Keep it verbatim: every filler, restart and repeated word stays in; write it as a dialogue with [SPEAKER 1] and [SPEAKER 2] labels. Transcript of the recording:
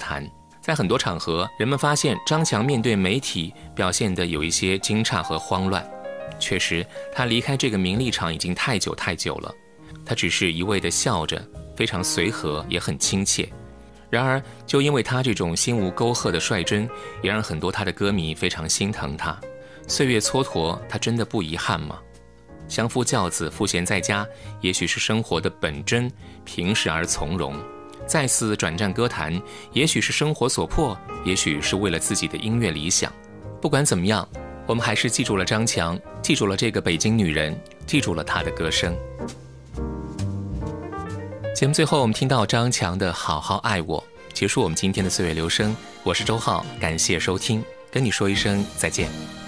[SPEAKER 1] 坛。在很多场合，人们发现张强面对媒体表现得有一些惊诧和慌乱。确实，他离开这个名利场已经太久太久了。他只是一味地笑着，非常随和，也很亲切。然而，就因为他这种心无沟壑的率真，也让很多他的歌迷非常心疼他。岁月蹉跎，他真的不遗憾吗？相夫教子，赋闲在家，也许是生活的本真，平实而从容。再次转战歌坛，也许是生活所迫，也许是为了自己的音乐理想。不管怎么样，我们还是记住了张强，记住了这个北京女人，记住了她的歌声。节目最后我们听到张强的好好爱我，结束我们今天的岁月留声。我是周浩，感谢收听，跟你说一声再见。